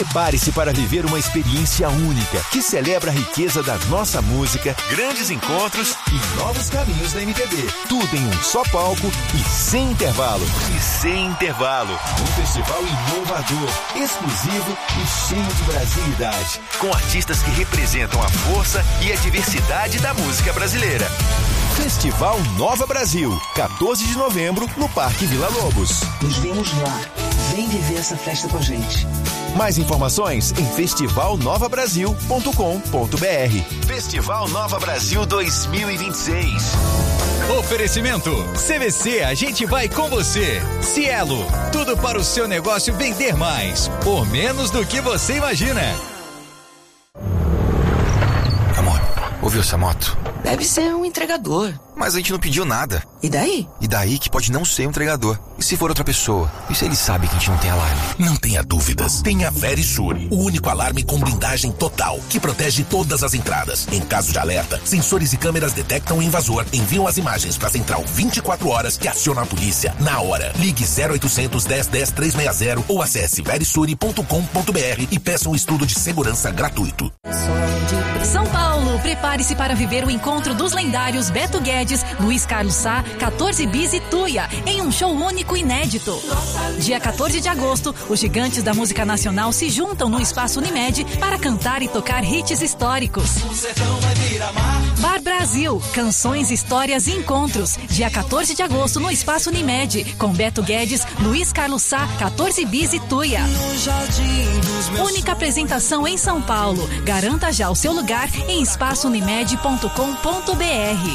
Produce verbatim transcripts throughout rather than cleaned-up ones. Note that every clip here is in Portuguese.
Prepare-se para viver uma experiência única que celebra a riqueza da nossa música, grandes encontros e novos caminhos da M P B. Tudo em um só palco e sem intervalo. E sem intervalo. Um festival inovador, exclusivo e cheio de brasilidade. Com artistas que representam a força e a diversidade da música brasileira. Festival Nova Brasil, quatorze de novembro, no Parque Vila Lobos. Nos vemos lá. Vem viver essa festa com a gente. Mais informações em festival nova brasil ponto com ponto b r. Festival Nova Brasil dois mil e vinte e seis. Oferecimento C V C, a gente vai com você. Cielo, tudo para o seu negócio vender mais, por menos do que você imagina. Amor, ouviu essa moto? Deve ser um entregador. Mas a gente não pediu nada. E daí? E daí que pode não ser um entregador. E se for outra pessoa? E se ele sabe que a gente não tem alarme? Não tenha dúvidas. Tenha a Verisure, o único alarme com blindagem total, que protege todas as entradas. Em caso de alerta, sensores e câmeras detectam o invasor, enviam as imagens para a central vinte e quatro horas e acionam a polícia na hora. Ligue zero oitocentos, dez, dez, trezentos e sessenta ou acesse verisure ponto com ponto b r e peça um estudo de segurança gratuito. São Paulo, prepare-se para viver o encontro dos lendários Beto Guedes, Luiz Carlos Sá, quatorze bis e Tuia, em um show único e inédito. Dia quatorze de agosto, os gigantes da música nacional se juntam no Espaço Unimed para cantar e tocar hits históricos. Bar Brasil, canções, histórias e encontros. Dia quatorze de agosto no Espaço Unimed, com Beto Guedes, Luiz Carlos Sá, quatorze bis e Tuia. Única apresentação em São Paulo. Garanta já o seu lugar em espaço unimed ponto com ponto b r.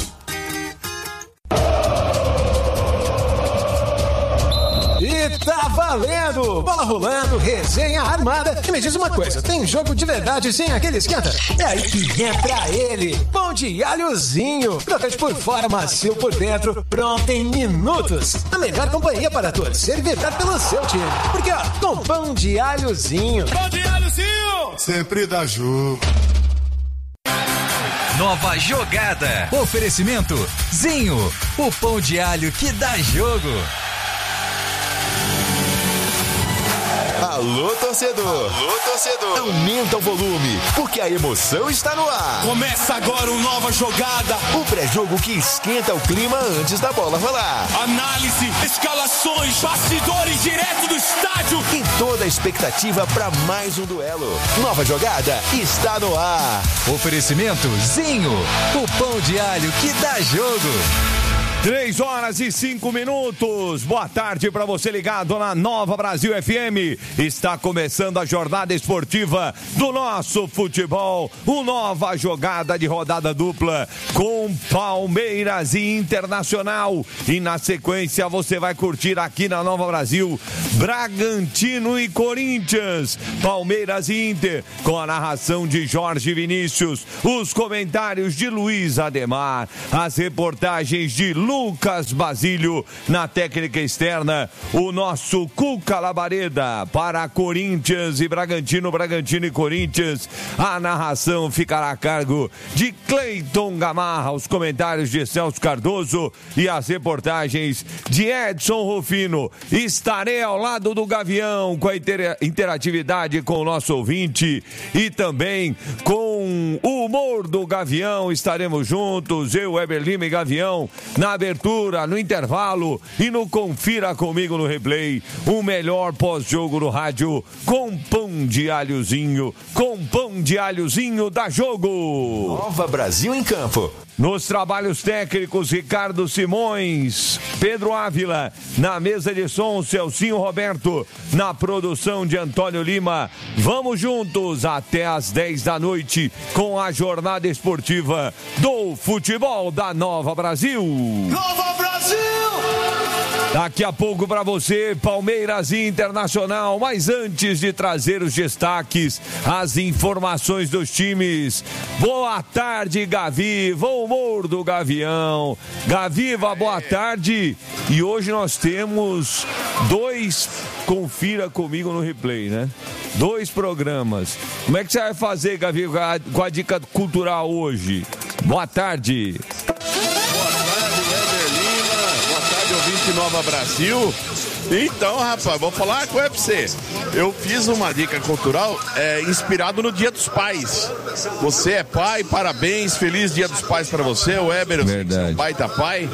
E tá valendo! Bola rolando, resenha armada. E me diz uma coisa, tem jogo de verdade sem aquele esquenta? É aí que entra ele, pão de alhozinho. Crocante por fora, macio por dentro, pronto em minutos. A melhor companhia para torcer e vibrar pelo seu time. Porque ó, com pão de alhozinho. Pão de alhozinho! Sempre dá jogo. Nova jogada. Oferecimento Zinho, o pão de alho que dá jogo. Alô, torcedor! Alô, torcedor! Aumenta o volume, porque a emoção está no ar. Começa agora uma nova jogada. O pré-jogo que esquenta o clima antes da bola rolar. Análise, escalações, bastidores direto do estádio. E toda a expectativa para mais um duelo. Nova jogada está no ar. Oferecimento Zinho, o pão de alho que dá jogo. Três horas e cinco minutos. Boa tarde para você ligado na Nova Brasil F M. Está começando a jornada esportiva do nosso futebol. Uma nova jogada de rodada dupla com Palmeiras e Internacional. E na sequência você vai curtir aqui na Nova Brasil Bragantino e Corinthians. Palmeiras e Inter com a narração de Jorge Vinícius. Os comentários de Luiz Ademar. As reportagens de Lucas Basílio, na técnica externa, o nosso Cuca Labareda para Corinthians e Bragantino, Bragantino e Corinthians. A narração ficará a cargo de Cleiton Gamarra, os comentários de Celso Cardoso e as reportagens de Edson Rufino. Estarei ao lado do Gavião com a inter- interatividade com o nosso ouvinte e também com o humor do Gavião. Estaremos juntos, eu, Weber Lima e Gavião, na abertura, no intervalo e no Confira Comigo no Replay, o melhor pós-jogo do rádio com pão de alhozinho, com pão de alhozinho da jogo. Nova Brasil em campo. Nos trabalhos técnicos, Ricardo Simões, Pedro Ávila, na mesa de som, Celcinho Roberto, na produção de Antônio Lima. Vamos juntos até às dez da noite com a jornada esportiva do futebol da Nova Brasil. Nova Brasil! Daqui a pouco para você, Palmeiras e Internacional. Mas antes de trazer os destaques, as informações dos times. Boa tarde, Gavi. Bom humor do Gavião. Gaviva, boa tarde. E hoje nós temos dois Confira Comigo no Replay, né? Dois programas. Como é que você vai fazer, Gavi, com a, com a dica cultural hoje? Boa tarde. Ouvinte Nova Brasil. Então, rapaz, vou falar uma coisa pra você. Eu fiz uma dica cultural é, inspirado no Dia dos Pais. Você é pai, parabéns, feliz Dia dos Pais pra você. O Weber, eu sei que seu pai tá pai.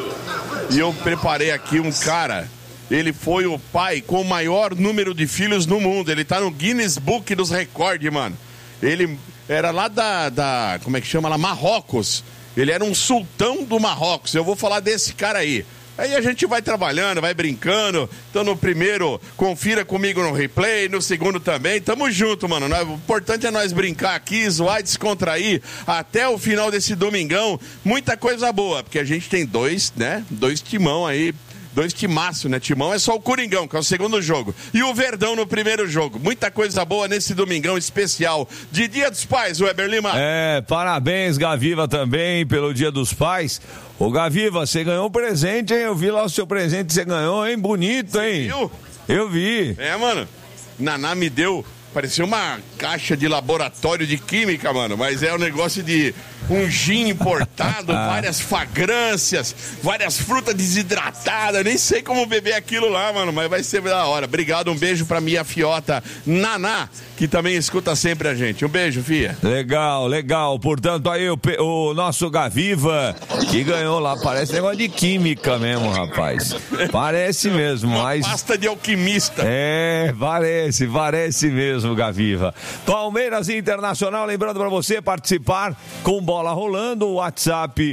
E eu preparei aqui um cara, ele foi o pai com o maior número de filhos no mundo. Ele tá no Guinness Book dos Recordes, mano. Ele era lá da, da, como é que chama lá? Marrocos. Ele era um sultão do Marrocos. Eu vou falar desse cara aí. Aí a gente vai trabalhando, vai brincando. Então no primeiro, confira comigo no replay. No segundo também. Tamo junto, mano. O importante é nós brincar aqui, zoar e descontrair até o final desse domingão. Muita coisa boa, porque a gente tem dois, né? Dois timão aí. Dois timaços, né? Timão é só o Coringão, que é o segundo jogo. E o Verdão no primeiro jogo. Muita coisa boa nesse domingão especial de Dia dos Pais, Weber Lima. É, parabéns, Gaviva, também, pelo Dia dos Pais. Ô, Gaviva, você ganhou um presente, hein? Eu vi lá o seu presente que você ganhou, hein? Bonito, hein? Você viu? Eu vi. É, mano. Naná me deu... Parecia uma caixa de laboratório de química, mano. Mas é um negócio de um gin importado, várias fragrâncias, várias frutas desidratadas. Nem sei como beber aquilo lá, mano. Mas vai ser da hora. Obrigado, um beijo pra minha fiota Naná, que também escuta sempre a gente. Um beijo, fia. Legal, legal. Portanto, aí o, o nosso Gaviva, que ganhou lá, parece negócio de química mesmo, rapaz. Parece mesmo, uma mas... pasta de alquimista. É, parece, parece mesmo. Gaviva. Palmeiras Internacional, lembrando para você participar com bola rolando, o WhatsApp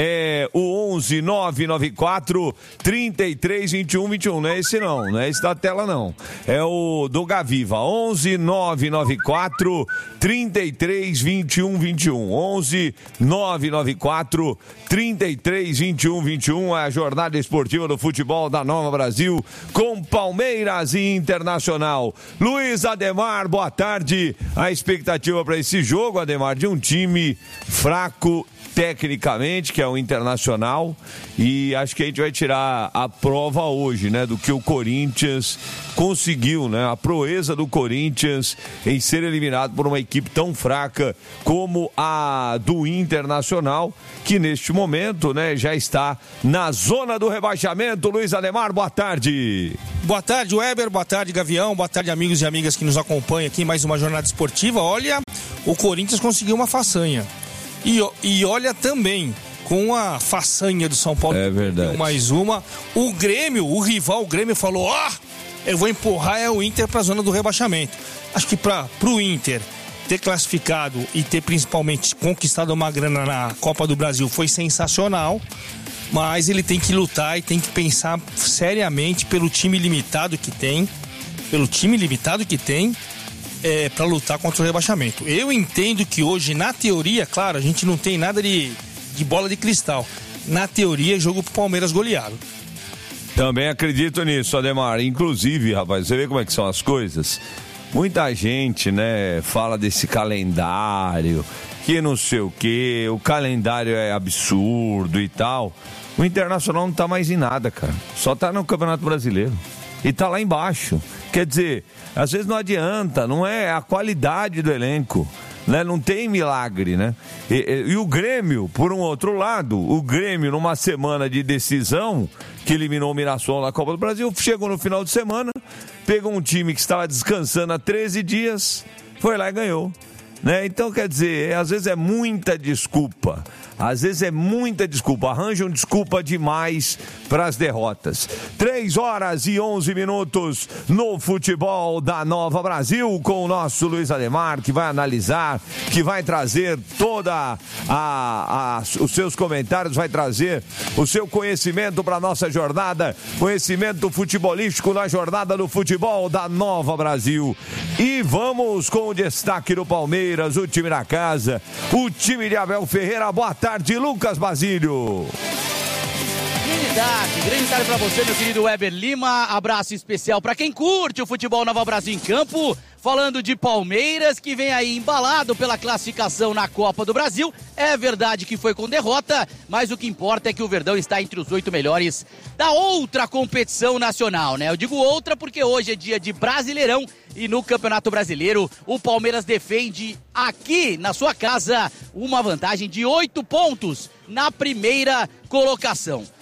é o onze nove nove quatro, trinta e três, vinte e um, vinte e um, não é esse não, não é esse da tela não, é o do Gaviva, onze nove nove quatro, trinta e três, vinte e um, vinte e um, onze nove nove quatro, trinta e três, vinte e um, vinte e um, é a jornada esportiva do futebol da Nova Brasil com Palmeiras e Internacional. Luiz Ademar, boa tarde. A expectativa para esse jogo, Ademar, de um time fraco tecnicamente, que é o Internacional, e acho que a gente vai tirar a prova hoje, né, do que o Corinthians conseguiu, né, a proeza do Corinthians em ser eliminado por uma equipe tão fraca como a do Internacional, que neste momento, né, já está na zona do rebaixamento. Luiz Ademar, boa tarde. Boa tarde, Weber, boa tarde, Gavião, boa tarde, amigos e amigas que nos acompanham aqui em mais uma jornada esportiva. Olha, o Corinthians conseguiu uma façanha. E, e olha também, com a façanha do São Paulo, é verdade, mais uma, o Grêmio, o rival, o Grêmio falou, ó, oh, eu vou empurrar é o Inter para a zona do rebaixamento. Acho que para o Inter ter classificado e ter principalmente conquistado uma grana na Copa do Brasil foi sensacional, mas ele tem que lutar e tem que pensar seriamente pelo time limitado que tem, pelo time limitado que tem, É, para lutar contra o rebaixamento. Eu entendo que hoje, na teoria, claro, a gente não tem nada de, de bola de cristal. Na teoria, jogo pro Palmeiras goleado. Também acredito nisso, Ademar. Inclusive, rapaz, você vê como é que são as coisas? Muita gente, né, fala desse calendário, que não sei o quê, o calendário é absurdo e tal. O Internacional não tá mais em nada, cara. Só tá no Campeonato Brasileiro. E tá lá embaixo. Quer dizer, às vezes não adianta, não é a qualidade do elenco, né? Não tem milagre, né? E, e, e o Grêmio, por um outro lado, o Grêmio numa semana de decisão, que eliminou o Mirassol na Copa do Brasil, chegou no final de semana, pegou um time que estava descansando há treze dias, foi lá e ganhou. Né? Então, quer dizer, às vezes é muita desculpa. Às vezes é muita desculpa. Arranjam desculpa demais para as derrotas. Três horas e onze minutos no futebol da Nova Brasil com o nosso Luiz Ademar, que vai analisar, que vai trazer toda a, a os seus comentários, vai trazer o seu conhecimento para a nossa jornada, conhecimento futebolístico na jornada do futebol da Nova Brasil. E vamos com o destaque do Palmeiras, o time da casa, o time de Abel Ferreira. Boa tarde, Lucas Basílio. Grande tarde, grande tarde pra você, meu querido Weber Lima. Abraço especial pra quem curte o futebol Nova Brasil em campo. Falando de Palmeiras, que vem aí embalado pela classificação na Copa do Brasil. É verdade que foi com derrota, mas o que importa é que o Verdão está entre os oito melhores da outra competição nacional, né? Eu digo outra porque hoje é dia de Brasileirão e no Campeonato Brasileiro o Palmeiras defende aqui na sua casa uma vantagem de oito pontos na primeira colocação.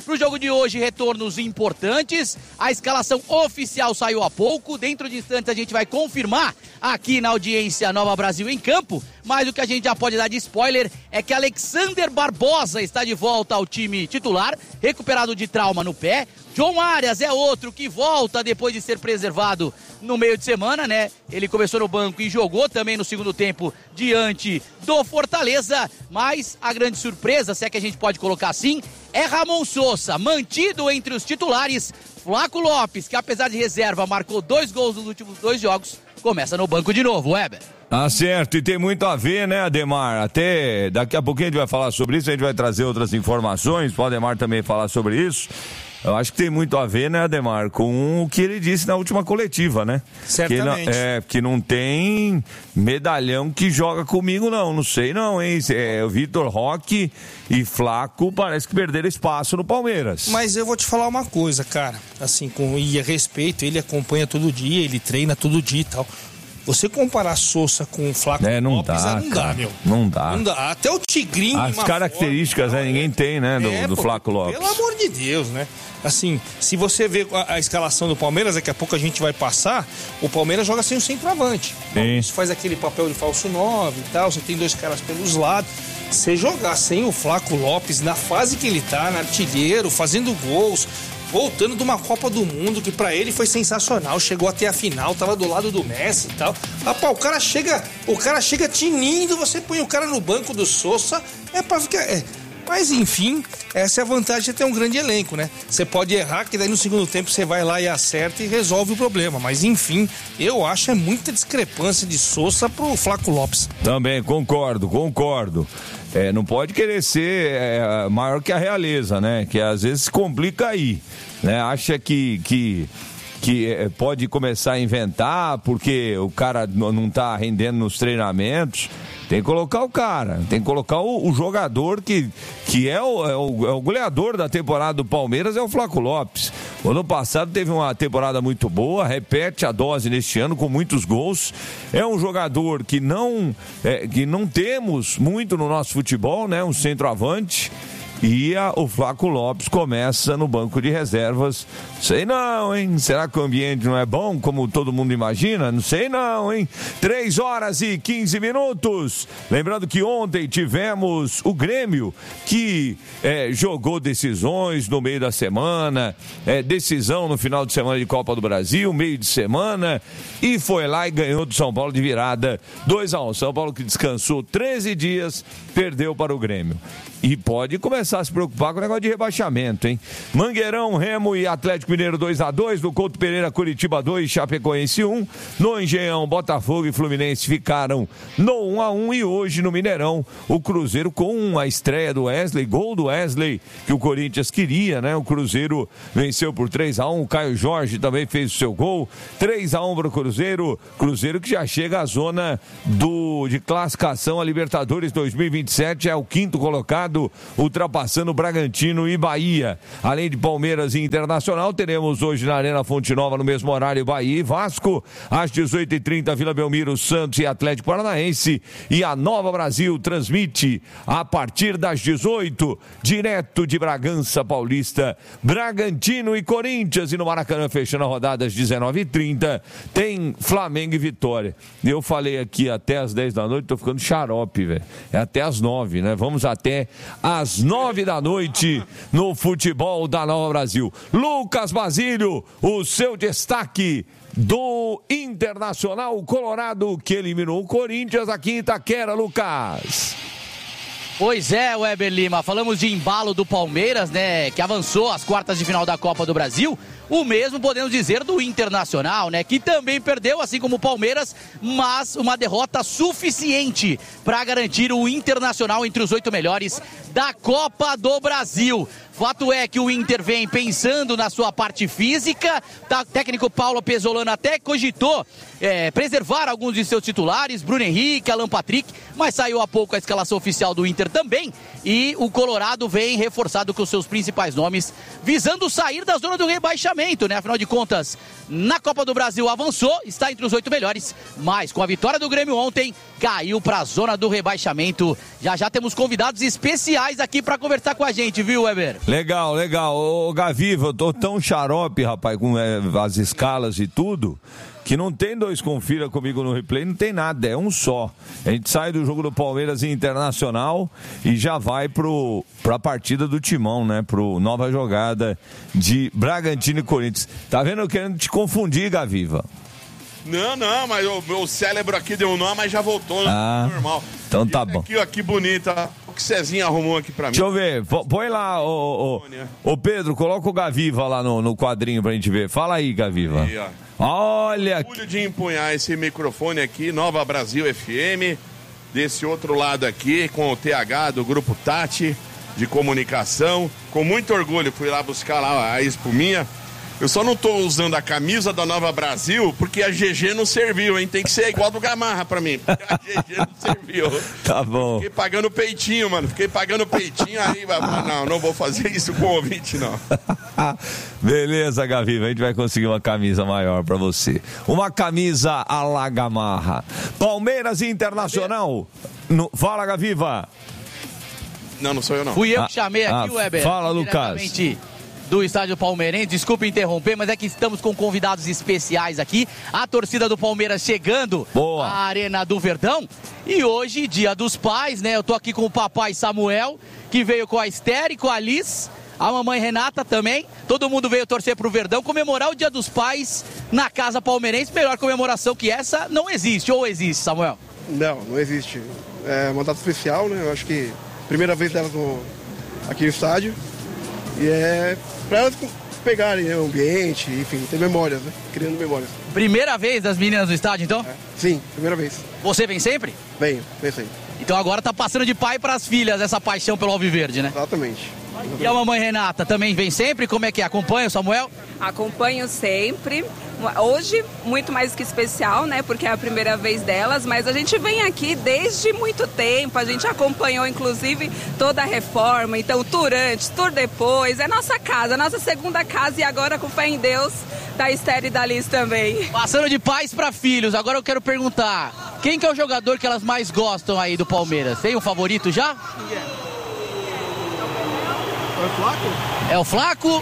Pro jogo de hoje, retornos importantes. A escalação oficial saiu há pouco. Dentro de instantes a gente vai confirmar aqui na audiência Nova Brasil em Campo. Mas o que a gente já pode dar de spoiler é que Alexander Barbosa está de volta ao time titular, recuperado de trauma no pé. John Arias é outro que volta depois de ser preservado no meio de semana, né? Ele começou no banco e jogou também no segundo tempo diante do Fortaleza. Mas a grande surpresa, se é que a gente pode colocar assim, é Ramon Sousa, mantido entre os titulares. Flaco Lopes, que apesar de reserva marcou dois gols nos últimos dois jogos, começa no banco de novo, Weber. Ah, certo, e tem muito a ver, né, Ademar? Até daqui a pouquinho a gente vai falar sobre isso, a gente vai trazer outras informações, o Ademar também falar sobre isso. Eu acho que tem muito a ver, né, Ademar, com o que ele disse na última coletiva, né? Certamente. Que não, é, que não tem medalhão que joga comigo, não. Não sei, não, hein? É, o Vitor Roque e Flaco parece que perderam espaço no Palmeiras. Mas eu vou te falar uma coisa, cara. Assim, com e a respeito, ele acompanha todo dia, ele treina todo dia e tal. Você comparar Sousa com o Flaco é, não Lopes, dá, não cara, dá, meu. Não dá. Não dá. Até o Tigrinho... As características, forma, né, ninguém tem, né, do, é, do pô, Flaco Lopes. Pelo amor de Deus, né? Assim, se você vê a, a escalação do Palmeiras, daqui a pouco a gente vai passar, o Palmeiras joga sem o centroavante. Sim. Você faz aquele papel de falso nove e tal, você tem dois caras pelos lados. Você jogar sem o Flaco Lopes, na fase que ele tá, na artilheiro, fazendo gols... voltando de uma Copa do Mundo que pra ele foi sensacional, chegou até a final, tava do lado do Messi e tal. Rapaz, o cara chega, o cara chega tinindo, você põe o cara no banco do Sousa, é pra ficar... É. Mas enfim, essa é a vantagem de ter um grande elenco, né? Você pode errar, que daí no segundo tempo você vai lá e acerta e resolve o problema. Mas enfim, eu acho é muita discrepância de Sousa pro Flaco Lopes. Também, concordo, concordo. É, não pode querer ser é, maior que a realeza, né? Que às vezes se complica aí, né? Acha que... que... que pode começar a inventar porque o cara não tá rendendo nos treinamentos. Tem que colocar o cara, tem que colocar o, o jogador que, que é, o, é, o, é o goleador da temporada do Palmeiras, é o Flaco Lopes. O ano passado teve uma temporada muito boa, repete a dose neste ano com muitos gols. É um jogador que não, é, que não temos muito no nosso futebol, né? Um centroavante. E a, o Flaco Lopes começa no banco de reservas. Sei não, hein? Será que o ambiente não é bom, como todo mundo imagina? Não sei não, hein? três horas e quinze minutos. Lembrando que ontem tivemos o Grêmio, que é, jogou decisões no meio da semana, é, decisão no final de semana de Copa do Brasil, meio de semana, e foi lá e ganhou do São Paulo de virada dois a um. São Paulo que descansou treze dias, perdeu para o Grêmio. E pode começar a se preocupar com o negócio de rebaixamento, hein? Mangueirão, Remo e Atlético Mineiro dois a dois, no Couto Pereira, Curitiba dois, Chapecoense um, no Engenhão, Botafogo e Fluminense ficaram no um a um, e hoje no Mineirão, o Cruzeiro com a estreia do Wesley, gol do Wesley, que o Corinthians queria, né? O Cruzeiro venceu por três a um, o Caio Jorge também fez o seu gol, três a um para o Cruzeiro, Cruzeiro que já chega à zona do, de classificação a Libertadores dois mil e vinte e sete, é o quinto colocado, ultrapassando Bragantino e Bahia. Além de Palmeiras e Internacional, teremos hoje na Arena Fonte Nova, no mesmo horário, Bahia e Vasco. Às dezoito e trinta, Vila Belmiro, Santos e Atlético Paranaense. E a Nova Brasil transmite a partir das dezoito, direto de Bragança Paulista, Bragantino e Corinthians. E no Maracanã, fechando a rodada às dezenove e trinta, tem Flamengo e Vitória. Eu falei aqui até às dez da noite, tô ficando xarope, velho. É até às nove, né? Vamos até às nove da noite no futebol da Nova Brasil. Lucas Basílio, o seu destaque do Internacional Colorado, que eliminou o Corinthians aqui em Itaquera, Lucas. Pois é, Weber Lima, falamos de embalo do Palmeiras, né, que avançou às quartas de final da Copa do Brasil. O mesmo podemos dizer do Internacional, né, que também perdeu, assim como o Palmeiras, mas uma derrota suficiente para garantir o Internacional entre os oito melhores da Copa do Brasil. Fato é que o Inter vem pensando na sua parte física, o técnico Paulo Pesolano até cogitou é, preservar alguns de seus titulares, Bruno Henrique, Alan Patrick, mas saiu há pouco a escalação oficial do Inter também, e o Colorado vem reforçado com seus principais nomes, visando sair da zona do rebaixamento, né? Afinal de contas, na Copa do Brasil avançou, está entre os oito melhores, mas com a vitória do Grêmio ontem, caiu para a zona do rebaixamento. Já já temos convidados especiais aqui para conversar com a gente, viu, Weber? Legal, legal. Ô, Gaviva, eu tô tão xarope, rapaz, com é, as escalas e tudo, que não tem dois confira comigo no replay, não tem nada, é um só. A gente sai do jogo do Palmeiras Internacional e já vai pro, pra partida do Timão, né? Pro nova jogada de Bragantino e Corinthians. Tá vendo? Eu querendo te confundir, Gaviva. Não, não, mas o meu cérebro aqui deu um nó, mas já voltou, né? Ah, normal. Então tá e bom. Aqui, ó, que bonita. O que Cezinha arrumou aqui pra mim. Deixa eu ver, põe lá, ô, ô, ô Pedro, coloca o Gaviva lá no, no quadrinho pra gente ver. Fala aí, Gaviva. Aí, ó. Olha. Orgulho de empunhar esse microfone aqui, Nova Brasil F M. Desse outro lado aqui, com o T H do Grupo Tati, de comunicação. Com muito orgulho, fui lá buscar lá a espuminha. Eu só não tô usando a camisa da Nova Brasil porque a G G não serviu, hein? Tem que ser igual do Gamarra pra mim, porque a G G não serviu. Tá bom. Fiquei pagando peitinho, mano. Fiquei pagando peitinho aí. Não, não vou fazer isso com o ouvinte, não. Beleza, Gaviva. A gente vai conseguir uma camisa maior pra você. Uma camisa à la Gamarra. Palmeiras Internacional. No... Fala, Gaviva. Não, não sou eu, não. Fui eu ah, que chamei aqui, ah, Weber. Fala, Lucas. Do estádio Palmeirense, desculpa interromper, mas é que estamos com convidados especiais aqui, a torcida do Palmeiras chegando Boa. à Arena do Verdão, e hoje, dia dos pais, né, eu tô aqui com o papai Samuel, que veio com a Esther e com a Liz, a mamãe Renata também, todo mundo veio torcer pro Verdão, comemorar o dia dos pais na casa palmeirense, melhor comemoração que essa não existe, ou existe, Samuel? Não, não existe, é uma data especial, né, eu acho que primeira vez delas no, aqui no estádio, e é para elas pegarem, né, o ambiente, enfim, ter memórias, né? Criando memórias. Primeira vez das meninas no estádio, então? É, sim, primeira vez. Você vem sempre? Venho, venho sempre. Então agora tá passando de pai para as filhas essa paixão pelo Alviverde, né? Exatamente. E a mamãe Renata também vem sempre? Como é que é? Acompanha o Samuel? Acompanho sempre. Hoje, muito mais que especial, né? Porque é a primeira vez delas, mas a gente vem aqui desde muito tempo. A gente acompanhou, inclusive, toda a reforma. Então, tour antes, tour depois. É nossa casa, nossa segunda casa. E agora, com fé em Deus, da Esther e da Liz também. Passando de pais para filhos, agora eu quero perguntar: quem que é o jogador que elas mais gostam aí do Palmeiras? Tem um favorito já? É o Flaco? É o Flaco?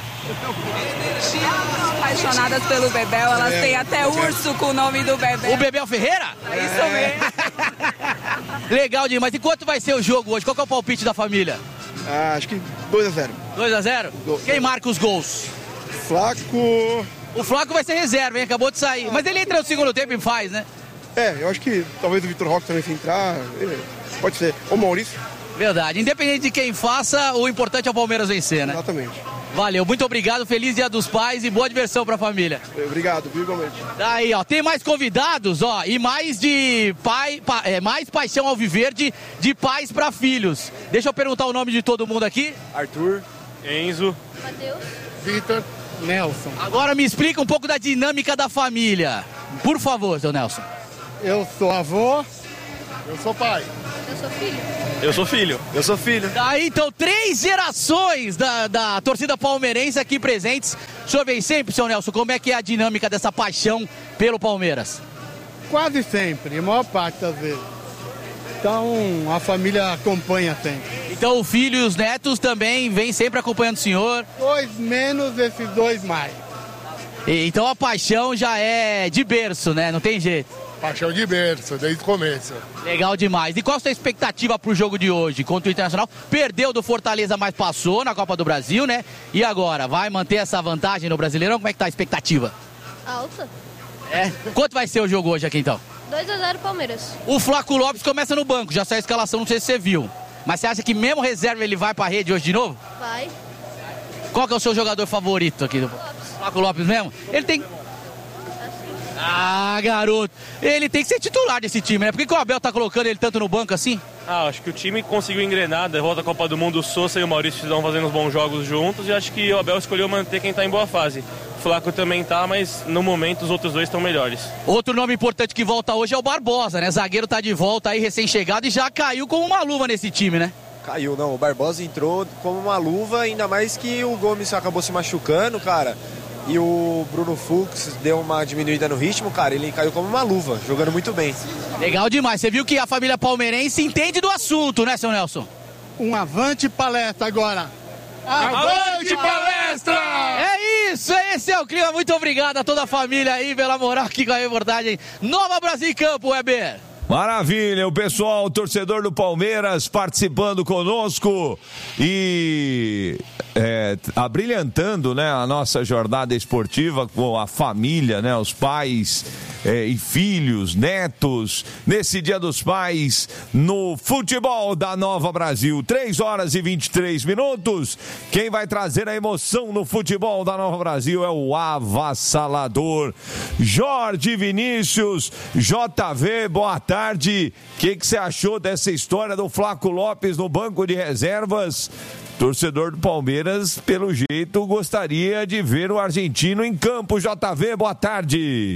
Apaixonadas pelo Bebel, elas é, têm até urso com o nome do Bebel. O Bebel Ferreira? É isso mesmo. Legal demais. E quanto vai ser o jogo hoje? Qual que é o palpite da família? Ah, acho que dois a zero. dois a zero? Quem marca os gols? Flaco. O Flaco vai ser reserva, hein? Acabou de sair. Mas ele entra no segundo tempo e faz, né? É, eu acho que talvez o Vitor Roque também se entrar. Pode ser. Ou Maurício. Verdade. Independente de quem faça, o importante é o Palmeiras vencer, né? Exatamente. Valeu, muito obrigado, feliz Dia dos Pais e boa diversão pra família. Obrigado, igualmente. Daí, ó, tem mais convidados, ó, e mais de pai, pa, é, mais paixão alviverde de pais pra filhos. Deixa eu perguntar o nome de todo mundo aqui. Arthur, Enzo, Matheus, Vitor, Nelson. Agora me explica um pouco da dinâmica da família. Por favor, seu Nelson. Eu sou avô, eu sou pai. Eu sou filho. Eu sou filho. Eu sou filho. Daí, então, três gerações da, da torcida palmeirense aqui presentes. O senhor vem sempre, seu Nelson, como é que é a dinâmica dessa paixão pelo Palmeiras? Quase sempre, a maior parte das vezes. Então, a família acompanha sempre. Então, o filho e os netos também vêm sempre acompanhando o senhor? Dois menos, esses dois mais. E, então, a paixão já é de berço, né? Não tem jeito. Paixão de berço, desde o começo. Legal demais. E qual a sua expectativa pro jogo de hoje contra o Internacional? Perdeu do Fortaleza, mas passou na Copa do Brasil, né? E agora, vai manter essa vantagem no Brasileirão? Como é que tá a expectativa? Alta. É? Quanto vai ser o jogo hoje aqui, então? dois a zero Palmeiras. O Flaco Lopes começa no banco, já saiu a escalação, não sei se você viu. Mas você acha que mesmo reserva ele vai pra rede hoje de novo? Vai. Qual que é o seu jogador favorito aqui? Do... Lopes. Flaco Lopes mesmo? Ele tem... Ah, garoto. Ele tem que ser titular desse time, né? Por que, que o Abel tá colocando ele tanto no banco assim? Ah, acho que o time conseguiu engrenar, derrota a Copa do Mundo, o Sousa e o Maurício estão fazendo uns bons jogos juntos e acho que o Abel escolheu manter quem tá em boa fase. O Flaco também tá, mas no momento os outros dois estão melhores. Outro nome importante que volta hoje é o Barbosa, né? Zagueiro tá de volta aí, recém-chegado, e já caiu como uma luva nesse time, né? Caiu, não. O Barbosa entrou como uma luva, ainda mais que o Gomes acabou se machucando, cara. E o Bruno Fux deu uma diminuída no ritmo, cara, ele caiu como uma luva, jogando muito bem. Legal demais, você viu que a família palmeirense entende do assunto, né, seu Nelson? Um avante palestra agora. Avante palestra! É isso, esse é o clima. Muito obrigado a toda a família aí pela moral aqui com a reportagem Nova Brasil em Campo, Weber. Maravilha, o pessoal, o torcedor do Palmeiras participando conosco e é, abrilhantando, né, a nossa jornada esportiva com a família, né, os pais é, e filhos, netos, nesse Dia dos Pais, no futebol da Nova Brasil. três horas e vinte e três minutos. Quem vai trazer a emoção no futebol da Nova Brasil é o avassalador Jorge Vinícius. J V, boa tarde. O que que você achou dessa história do Flaco Lopes no banco de reservas? Torcedor do Palmeiras, pelo jeito, gostaria de ver o argentino em campo. J V, boa tarde.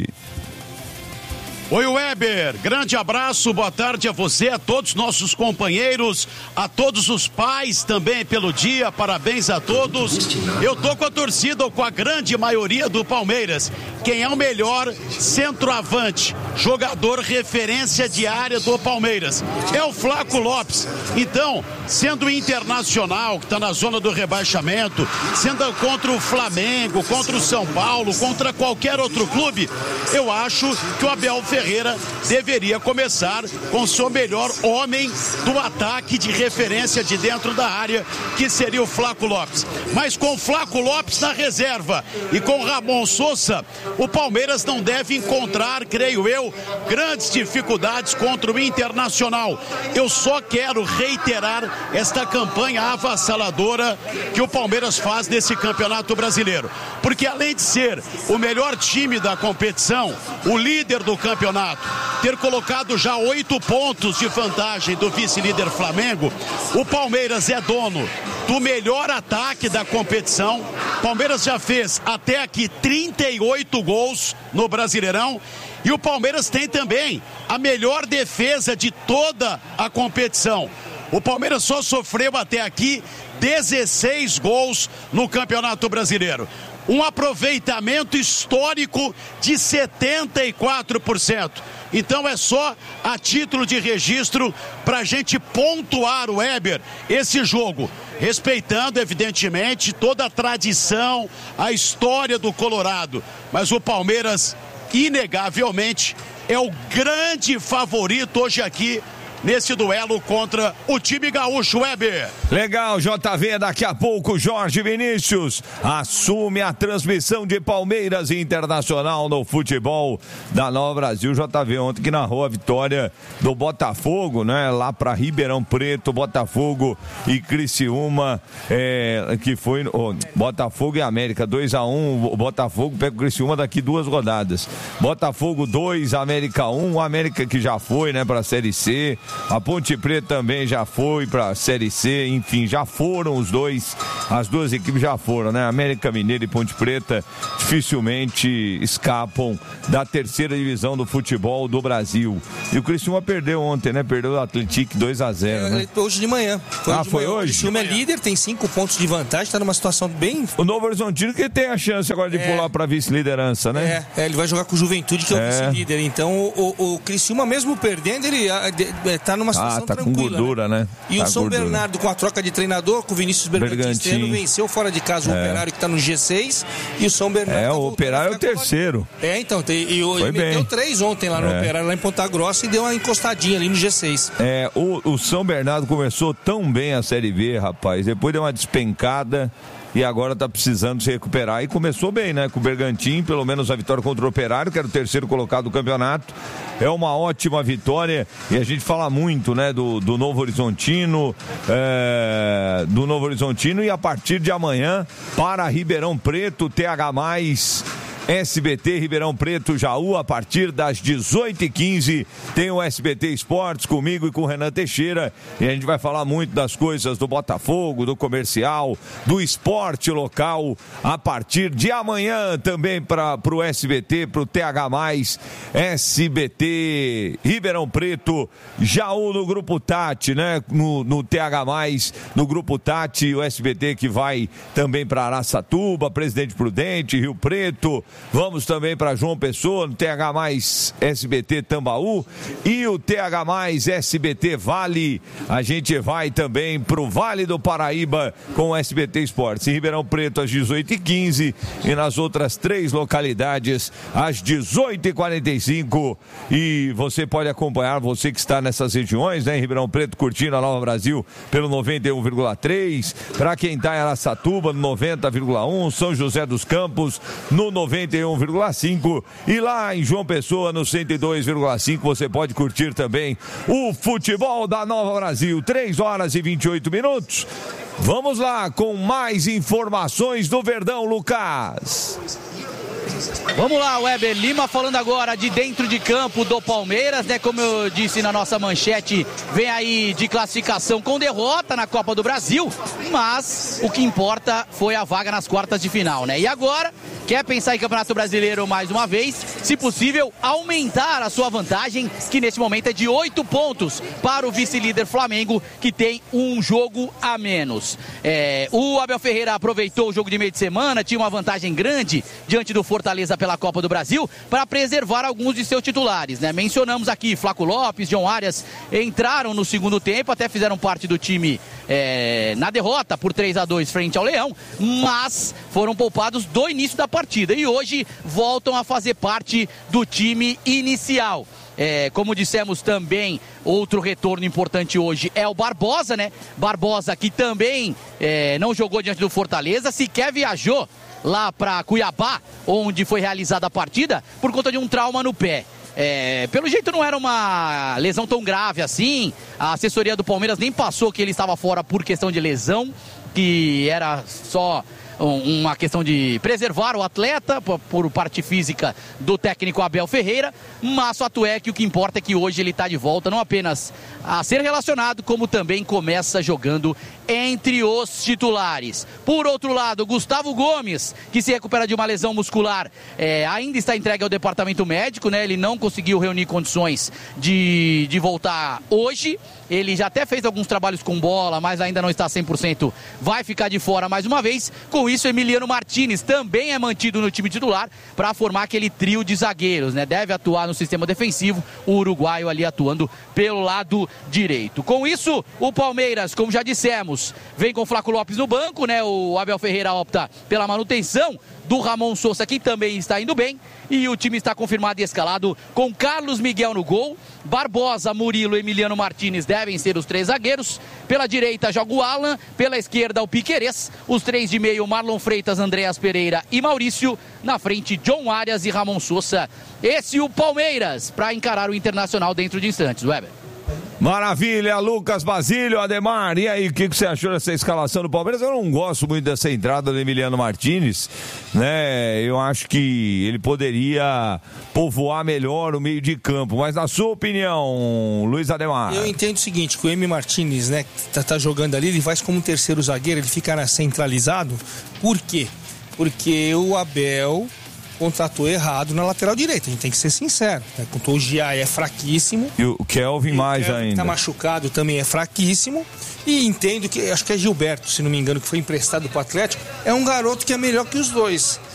Oi, Weber, grande abraço, boa tarde a você, a todos os nossos companheiros, a todos os pais também pelo dia, parabéns a todos. Eu tô com a torcida, ou com a grande maioria do Palmeiras. Quem é o melhor centroavante, jogador referência diária do Palmeiras? É o Flaco Lopes. Então, sendo internacional, que está na zona do rebaixamento, sendo contra o Flamengo, contra o São Paulo, contra qualquer outro clube, eu acho que o Abel Ferreira deveria começar com o seu melhor homem do ataque de referência de dentro da área, que seria o Flaco Lopes. Mas com o Flaco Lopes na reserva e com o Ramon Sousa, o Palmeiras não deve encontrar, creio eu, grandes dificuldades contra o Internacional. Eu só quero reiterar esta campanha avassaladora que o Palmeiras faz nesse Campeonato Brasileiro. Porque além de ser o melhor time da competição, o líder do campeonato, ter colocado já oito pontos de vantagem do vice-líder Flamengo, o Palmeiras é dono do melhor ataque da competição. Palmeiras já fez até aqui trinta e oito gols no Brasileirão. E o Palmeiras tem também a melhor defesa de toda a competição. O Palmeiras só sofreu até aqui dezesseis gols no Campeonato Brasileiro. Um aproveitamento histórico de setenta e quatro por cento. Então é só a título de registro para a gente pontuar, o Weber, esse jogo, respeitando evidentemente toda a tradição, a história do Colorado. Mas o Palmeiras, inegavelmente, é o grande favorito hoje aqui nesse duelo contra o time gaúcho, Weber. Legal, J V, daqui a pouco Jorge Vinícius assume a transmissão de Palmeiras e Internacional no futebol da Nova Brasil. J V ontem que narrou a vitória do Botafogo, né, lá para Ribeirão Preto, Botafogo e Criciúma, é, que foi oh, Botafogo e América, dois a um, o Botafogo pega o Criciúma daqui duas rodadas. Botafogo dois, América um, o América que já foi, né, para a Série C. A Ponte Preta também já foi para a Série C, enfim, já foram os dois, as duas equipes já foram, né? América Mineiro e Ponte Preta dificilmente escapam da terceira divisão do futebol do Brasil. E o Criciúma perdeu ontem, né? Perdeu o Atlético dois a zero, né? Hoje de manhã. Foi ah, de foi manhã. hoje? O Criciúma é líder, tem cinco pontos de vantagem, está numa situação bem... O Novo Horizontino que tem a chance agora de é. pular para vice-liderança, né? É, é, ele vai jogar com o Juventude, que é, é. o vice-líder. Então, o, o, o Criciúma, mesmo perdendo, ele... tá numa situação ah, tá tranquila, com gordura, né? né? E tá o São gordura. Bernardo, com a troca de treinador, com o Vinícius Bergantin, venceu fora de casa o é. Operário, que tá no G seis, e o São Bernardo... É, tá o Operário é o terceiro. É, então, tem, e o, ele meteu três ontem lá no é. Operário, lá em Ponta Grossa, e deu uma encostadinha ali no G seis. É, o, o São Bernardo começou tão bem a Série B, rapaz, depois deu uma despencada... E agora tá precisando se recuperar. E começou bem, né? Com o Bergantin, pelo menos a vitória contra o Operário, que era o terceiro colocado do campeonato. É uma ótima vitória. E a gente fala muito, né? Do, do Novo Horizontino. É, do Novo Horizontino. E a partir de amanhã, para Ribeirão Preto, T H mais... S B T Ribeirão Preto, Jaú, a partir das dezoito e quinze, tem o S B T Esportes comigo e com o Renan Teixeira, e a gente vai falar muito das coisas do Botafogo, do comercial, do esporte local, a partir de amanhã também para o S B T, para o T H mais, S B T Ribeirão Preto, Jaú no Grupo Tati, né, no, no T H mais, no Grupo Tati, o S B T que vai também para Araçatuba, Presidente Prudente, Rio Preto, Vamos também para João Pessoa, no T H mais S B T Tambaú e o T H mais S B T Vale. A gente vai também para o Vale do Paraíba com o S B T Esportes. Em Ribeirão Preto, às dezoito e quinze e nas outras três localidades, às dezoito e quarenta e cinco. E você pode acompanhar, você que está nessas regiões, né? Em Ribeirão Preto, curtindo a Nova Brasil pelo noventa e um vírgula três. Para quem está em Araçatuba, no noventa vírgula um. São José dos Campos, no noventa e um vírgula cinco. E lá em João Pessoa, no cento e dois vírgula cinco, você pode curtir também o futebol da Nova Brasil. três horas e vinte e oito minutos. Vamos lá com mais informações do Verdão, Lucas. Vamos lá, Weber Lima falando agora de dentro de campo do Palmeiras, né? Como eu disse na nossa manchete, vem aí de classificação com derrota na Copa do Brasil, mas o que importa foi a vaga nas quartas de final, né? E agora quer pensar em Campeonato Brasileiro mais uma vez, se possível aumentar a sua vantagem, que neste momento é de oito pontos para o vice-líder Flamengo, que tem um jogo a menos. É, o Abel Ferreira aproveitou o jogo de meio de semana, tinha uma vantagem grande diante do Fortaleza pela Copa do Brasil, para preservar alguns de seus titulares, né? Mencionamos aqui Flaco Lopes, John Arias, entraram no segundo tempo, até fizeram parte do time é, na derrota por três a dois frente ao Leão, mas foram poupados do início da partida e hoje voltam a fazer parte do time inicial. É, como dissemos também, outro retorno importante hoje é o Barbosa, né? Barbosa que também é, não jogou diante do Fortaleza, sequer viajou lá para Cuiabá, onde foi realizada a partida, por conta de um trauma no pé. É, pelo jeito não era uma lesão tão grave assim, a assessoria do Palmeiras nem passou que ele estava fora por questão de lesão, que era só uma questão de preservar o atleta por, por parte física do técnico Abel Ferreira, mas fato é que o que importa é que hoje ele está de volta, não apenas a ser relacionado, como também começa jogando entre os titulares. Por outro lado, Gustavo Gomes, que se recupera de uma lesão muscular, é, ainda está entregue ao departamento médico, né? Ele não conseguiu reunir condições de, de voltar hoje. Ele já até fez alguns trabalhos com bola, mas ainda não está cem por cento, vai ficar de fora mais uma vez. Com isso, Emiliano Martínez também é mantido no time titular para formar aquele trio de zagueiros, né? Deve atuar no sistema defensivo, o uruguaio ali atuando pelo lado direito. Com isso, o Palmeiras, como já dissemos, vem com o Flaco Lopes no banco, né? O Abel Ferreira opta pela manutenção do Ramon Sousa, que também está indo bem, e o time está confirmado e escalado com Carlos Miguel no gol, Barbosa, Murilo e Emiliano Martínez devem ser os três zagueiros. Pela direita joga o Alan, pela esquerda o Piquerez, os três de meio Marlon Freitas, Andreas Pereira e Maurício, na frente John Arias e Ramon Sousa. Esse o Palmeiras para encarar o Internacional dentro de instantes. Weber. Maravilha, Lucas Basílio, Ademar, e aí, o que, que você achou dessa escalação do Palmeiras? Eu não gosto muito dessa entrada do Emiliano Martínez, né? Eu acho que ele poderia povoar melhor o meio de campo, mas na sua opinião, Luiz Ademar? Eu entendo o seguinte, que o Emi Martínez, né, que tá, tá jogando ali, ele faz como terceiro zagueiro, ele fica centralizado. Por quê? Porque o Abel contratou errado na lateral direita, a gente tem que ser sincero, né? O Gia é fraquíssimo, e o Kelvin mais Kelvin ainda, tá machucado, também é fraquíssimo, e entendo que, acho que é Gilberto, se não me engano, que foi emprestado pro Atlético, é um garoto que é melhor que os dois,